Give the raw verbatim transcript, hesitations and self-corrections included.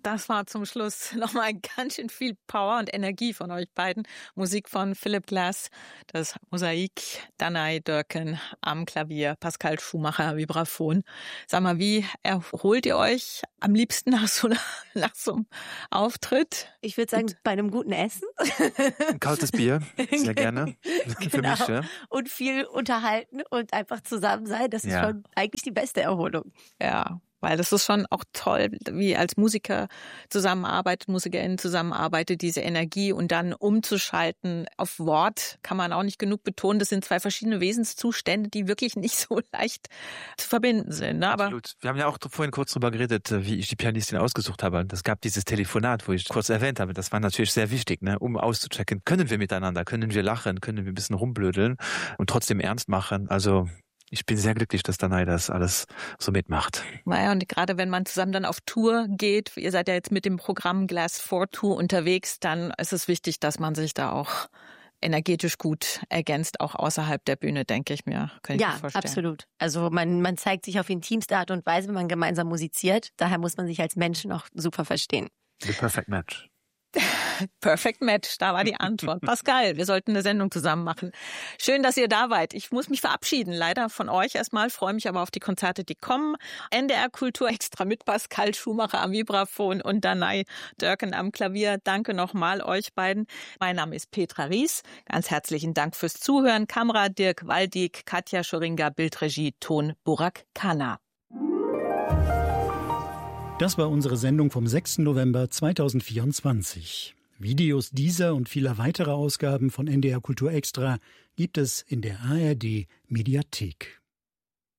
das war zum Schluss nochmal ganz schön viel Power und Energie von euch beiden. Musik von Philip Glass, das Mosaik, Danai Dörken am Klavier, Pascal Schumacher, Vibraphon. Sag mal, wie erholt ihr euch am liebsten nach so, einer, nach so einem Auftritt? Ich würde sagen, und bei einem guten Essen. Ein kaltes Bier, sehr gerne. Genau. Für mich, ja. Und viel unterhalten und einfach zusammen sein, das ist ja. schon eigentlich die beste Erholung. Ja. Weil das ist schon auch toll, wie als Musiker zusammenarbeitet, MusikerInnen zusammenarbeitet, diese Energie und dann umzuschalten auf Wort, kann man auch nicht genug betonen. Das sind zwei verschiedene Wesenszustände, die wirklich nicht so leicht zu verbinden sind. Ne? Aber Absolut. Wir haben ja auch vorhin kurz drüber geredet, wie ich die Pianistin ausgesucht habe. Es gab dieses Telefonat, wo ich kurz erwähnt habe. Das war natürlich sehr wichtig, ne? Um auszuchecken, können wir miteinander, können wir lachen, können wir ein bisschen rumblödeln und trotzdem ernst machen. Also ich bin sehr glücklich, dass Danai das alles so mitmacht. Naja, und gerade wenn man zusammen dann auf Tour geht, ihr seid ja jetzt mit dem Programm Glass four Tour unterwegs, dann ist es wichtig, dass man sich da auch energetisch gut ergänzt, auch außerhalb der Bühne, denke ich mir. Kann ich ja, mir vorstellen. Absolut. Also man, man zeigt sich auf intimste Art und Weise, wenn man gemeinsam musiziert. Daher muss man sich als Menschen auch super verstehen. The perfect match. Perfect Match, da war die Antwort. Pascal, wir sollten eine Sendung zusammen machen. Schön, dass ihr da wart. Ich muss mich verabschieden, leider von euch erstmal, freue mich aber auf die Konzerte, die kommen. N D R Kultur extra mit Pascal Schumacher am Vibraphon und Danai Dörken am Klavier. Danke nochmal euch beiden. Mein Name ist Petra Ries. Ganz herzlichen Dank fürs Zuhören. Kamera Dirk Waldig, Katja Schoringa, Bildregie, Ton Burak Kana. Das war unsere Sendung vom sechsten November zweitausendvierundzwanzig. Videos dieser und vieler weiterer Ausgaben von N D R Kultur Extra gibt es in der A R D Mediathek.